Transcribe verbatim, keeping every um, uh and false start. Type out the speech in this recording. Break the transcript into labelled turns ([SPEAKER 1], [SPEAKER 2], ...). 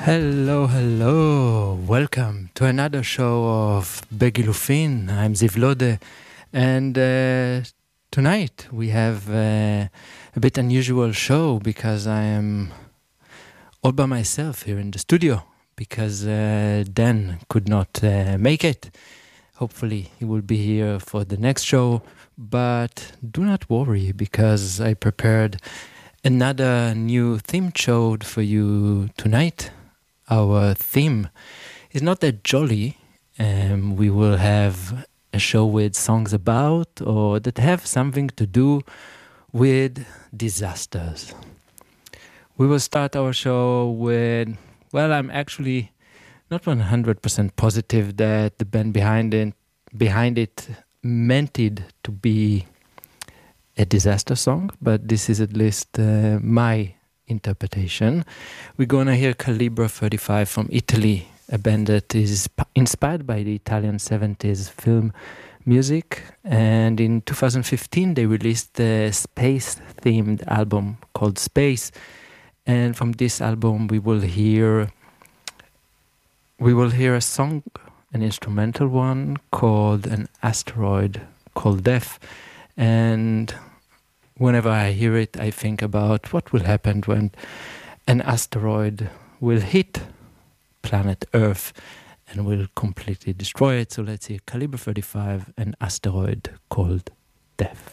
[SPEAKER 1] Hello, hello. Welcome to another show of Begilufin. I'm Ziv Lode, and uh, tonight we have uh, a bit unusual show because I am all by myself here in the studio because uh, Dan could not uh, make it. Hopefully he will be here for the next show, but do not worry because I prepared another new theme show for you tonight. Our theme is not that jolly. Um, we will have a show with songs about or that have something to do with disasters. We will start our show with, well, I'm actually not one hundred percent positive that the band behind it, behind it meant it to be a disaster song, but this is at least uh, my interpretation. We're gonna hear Calibra thirty-five from Italy, a band that is p- inspired by the Italian seventies film music, and in two thousand fifteen they released a space-themed album called Space, and from this album we will hear we will hear a song, an instrumental one called An Asteroid Called Death, and whenever I hear it, I think about what will happen when an asteroid will hit planet Earth and will completely destroy it. So let's see, Calibra thirty-five, An Asteroid Called Death.